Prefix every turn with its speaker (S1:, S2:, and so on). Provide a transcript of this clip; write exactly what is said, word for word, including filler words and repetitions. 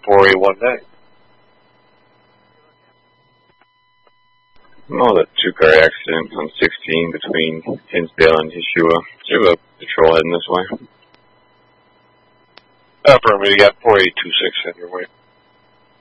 S1: four eight one nine.
S2: Oh, the two-car accident on sixteen between Hinsdale and Yeshua. Do you have a patrol heading this way?
S1: Affirmative, you got four eight two six on your way.